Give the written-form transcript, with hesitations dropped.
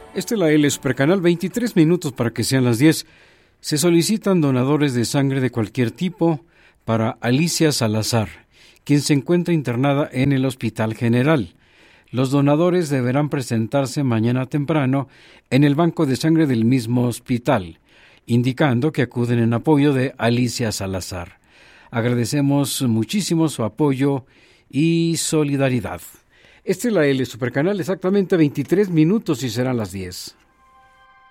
Este es la L Supercanal, 23 minutos para que sean las 10. Se solicitan donadores de sangre de cualquier tipo para Alicia Salazar, quien se encuentra internada en el Hospital General. Los donadores deberán presentarse mañana temprano en el banco de sangre del mismo hospital, indicando que acuden en apoyo de Alicia Salazar. Agradecemos muchísimo su apoyo y solidaridad. Esta es la L Supercanal, exactamente 23 minutos y serán las 10.